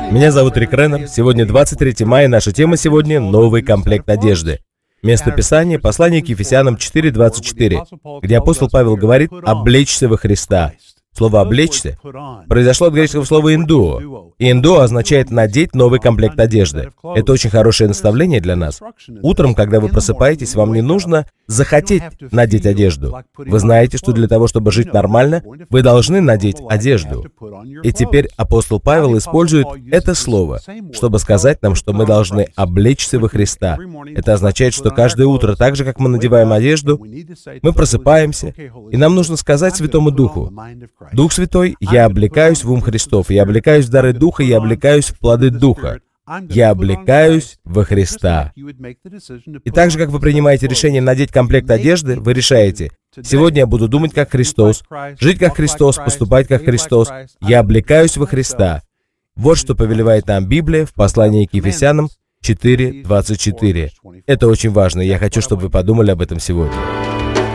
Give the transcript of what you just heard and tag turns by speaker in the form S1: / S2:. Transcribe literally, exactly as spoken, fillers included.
S1: Меня зовут Рик Реннер. Сегодня двадцать третьего мая, наша тема сегодня — новый комплект одежды. Место Писания — послание к Ефесянам четыре двадцать четыре, где апостол Павел говорит «облечься во Христа». Слово «облечься» произошло от греческого слова «индуо», и «индуо» означает «надеть новый комплект одежды». Это очень хорошее наставление для нас. Утром, когда вы просыпаетесь, вам не нужно захотеть надеть одежду. Вы знаете, что для того, чтобы жить нормально, вы должны надеть одежду. И теперь апостол Павел использует это слово, чтобы сказать нам, что мы должны облечься во Христа. Это означает, что каждое утро, так же, как мы надеваем одежду, мы просыпаемся, и нам нужно сказать Святому Духу: «Дух Святой, я облекаюсь в ум Христов, я облекаюсь в дары Духа, я облекаюсь в плоды Духа. Я облекаюсь во Христа». И так же, как вы принимаете решение надеть комплект одежды, вы решаете: «Сегодня я буду думать как Христос, жить как Христос, поступать как Христос. Я облекаюсь во Христа». Вот что повелевает нам Библия в послании к Ефесянам четыре двадцать четыре. Это очень важно, и я хочу, чтобы вы подумали об этом сегодня.